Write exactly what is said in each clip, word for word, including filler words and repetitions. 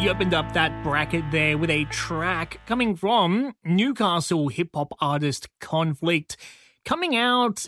we opened up that bracket there with a track coming from Newcastle hip-hop artist Conflict, coming out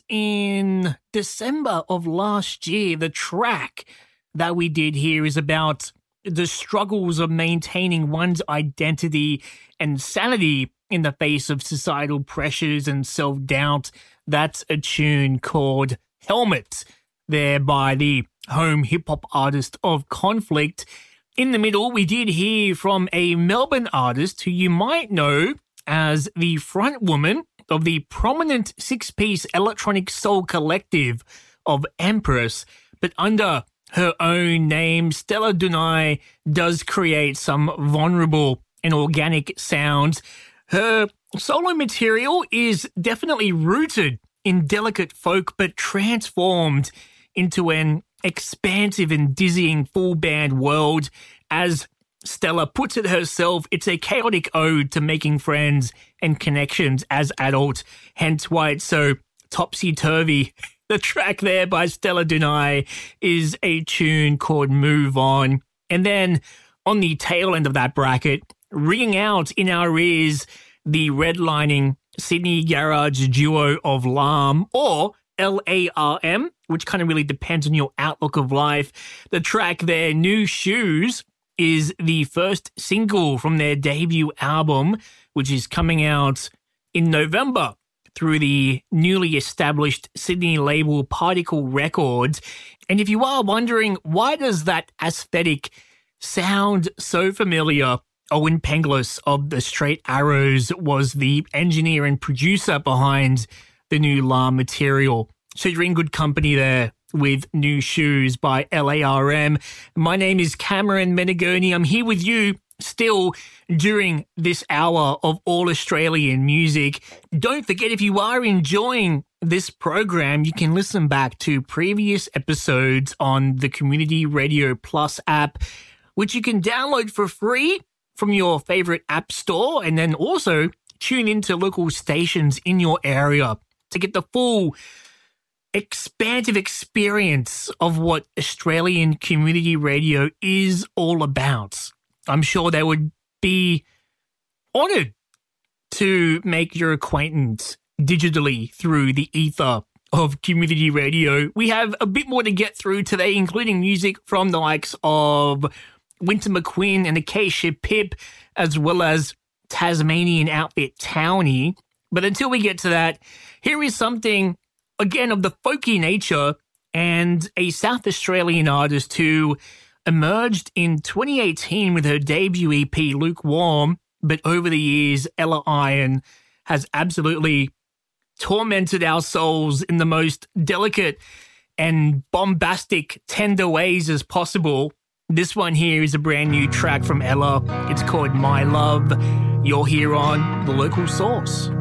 in December of last year. The track that we did here is about the struggles of maintaining one's identity and sanity in the face of societal pressures and self-doubt. That's a tune called Helmet, there by the home hip-hop artist of Conflict. In the middle, we did hear from a Melbourne artist who you might know as the front woman of the prominent six-piece electronic soul collective of Empress, but under her own name, Stella Dunai does create some vulnerable and organic sounds. Her solo material is definitely rooted in delicate folk, but transformed into an expansive and dizzying full-band world. As Stella puts it herself, it's a chaotic ode to making friends and connections as adults, hence why it's so topsy-turvy. The track there by Stella Dunai is a tune called Move On. And then on the tail end of that bracket, ringing out in our ears, the redlining Sydney garage duo of Larm, or L A R M, which kind of really depends on your outlook of life. The track there, New Shoes, is the first single from their debut album, which is coming out in November through the newly established Sydney label Particle Records. And if you are wondering, why does that aesthetic sound so familiar? Owen Penglis of the Straight Arrows was the engineer and producer behind the new Larm material. So you're in good company there with New Shoes by L A R M. My name is Cameron Menegoni. I'm here with you still during this hour of all Australian music. Don't forget, if you are enjoying this program, you can listen back to previous episodes on the Community Radio Plus app, which you can download for free from your favorite app store, and then also tune into local stations in your area to get the full expansive experience of what Australian community radio is all about. I'm sure they would be honoured to make your acquaintance digitally through the ether of community radio. We have a bit more to get through today, including music from the likes of Winter McQueen and Acacia Pip, as well as Tasmanian outfit Townie. But until we get to that, here is something, again, of the folky nature, and a South Australian artist who emerged in twenty eighteen with her debut E P, Lukewarm, but over the years, Ella Iron has absolutely tormented our souls in the most delicate and bombastic, tender ways as possible. This one here is a brand new track from Ella. It's called My Love. You're here on The Local Source.